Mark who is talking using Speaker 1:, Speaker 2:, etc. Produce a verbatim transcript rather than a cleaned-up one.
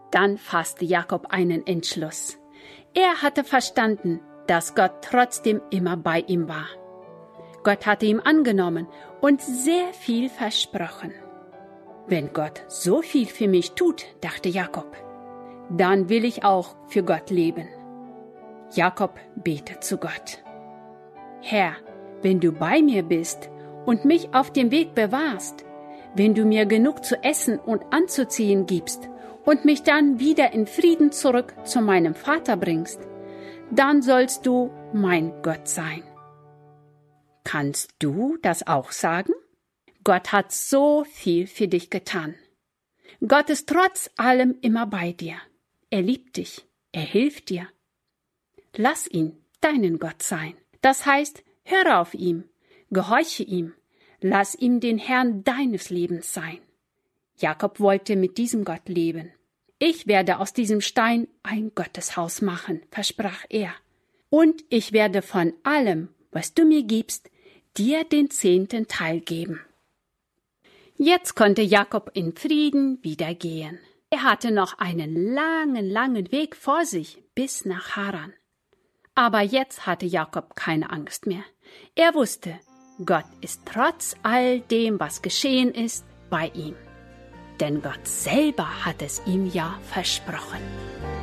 Speaker 1: Dann fasste Jakob einen Entschluss. Er hatte verstanden, dass Gott trotzdem immer bei ihm war. Gott hatte ihn angenommen und sehr viel versprochen. Wenn Gott so viel für mich tut, dachte Jakob, dann will ich auch für Gott leben. Jakob betet zu Gott. Herr, wenn du bei mir bist und mich auf dem Weg bewahrst, wenn du mir genug zu essen und anzuziehen gibst und mich dann wieder in Frieden zurück zu meinem Vater bringst, dann sollst du mein Gott sein. Kannst du das auch sagen? Gott hat so viel für dich getan. Gott ist trotz allem immer bei dir. Er liebt dich, er hilft dir. Lass ihn deinen Gott sein. Das heißt, höre auf ihn, gehorche ihm, lass ihm den Herrn deines Lebens sein. Jakob wollte mit diesem Gott leben. Ich werde aus diesem Stein ein Gotteshaus machen, versprach er. Und ich werde von allem, was du mir gibst, dir den zehnten Teil geben. Jetzt konnte Jakob in Frieden wieder gehen. Er hatte noch einen langen, langen Weg vor sich bis nach Haran. Aber jetzt hatte Jakob keine Angst mehr. Er wusste, Gott ist trotz all dem, was geschehen ist, bei ihm. Denn Gott selber hat es ihm ja versprochen.